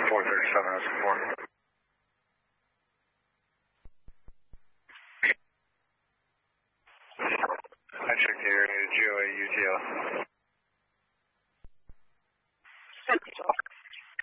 437 as before. I checked the area, GOA UTL.